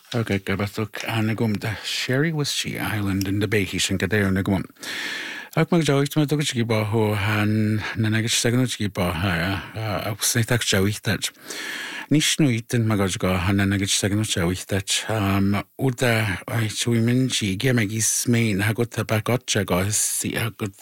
Okay, gabatuk anagum the Sherry was she Island in the Behish and Gadare Nagum. Akmak Joyce Matuki Baho Han Nanagich Saganochi Baha, Snake Joey that Nishnu eaten Magajga Hananagich Saganochi that Uda Chuiminchi Gemagis main Hagota Bagotcha got see a good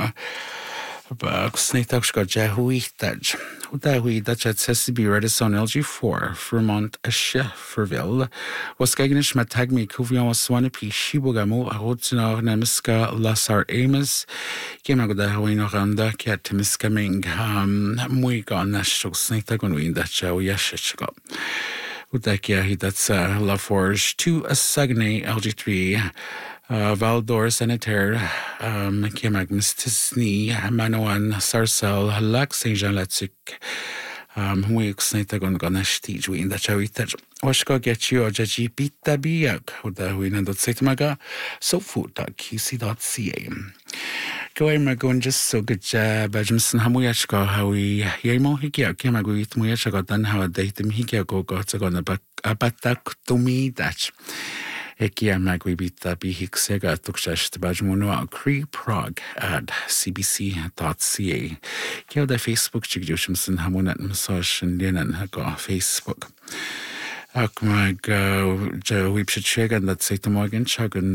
Snake got Jahui that. Udahui dat het Sessibi Redison LG4, Vermont Shefferville, was Gagnish Matagmi Kuvion was Swanapi Shibugamo, Hotzino Nemiska Lasar Amos, Gemagoda Hoinoranda, Katimiska Ming, Muiga Nashok Snitagonwin that Joe Yashishko. Udakia, that's La Forge, 2 Sagne LG3. Valdor Senator, Kemag Mistisni, Manoan Sarcel, Lac Saint Jean Latsuk, Weeks Nitagon Ganesh Win, that shall eat that. Washko get you or Jaji Pita Biak, with the Wina.Setmaga, so food.qc.ca. Go Magon just so good Bajamson Hamuyachko, how we Yamo Hikia, Kemaguit Muyachagot, and how a date him Hikia go got a batak to me that. Ekia Magwibita Bihiksega Tukshast Bajmuno Cree Prague at cbc.ca. Kill the Facebook Chigjushimson Hamunat Massage and Linan Hago Facebook. Akmag Joe Wipshichegan that say to Morgan Chagan.